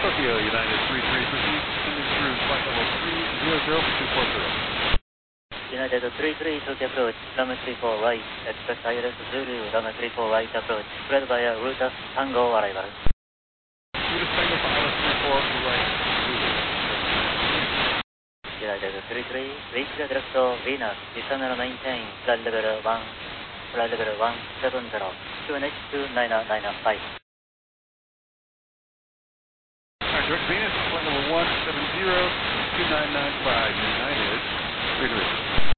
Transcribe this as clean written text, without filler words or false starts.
Tokyo United 33, proceed descending through flight level 300 for 240. United 33 Tokyo approach, runway 34 right, expect ILS Zulu, runway 34 right approach, spread via Ruta Tango arrival. Ruta Tango for ILS 34 right, Zulu. United 33, reach the direct Venus, descend and maintain, flight level 170, QNH 2995. Direct Venus, flight level 170, 2995, United 33.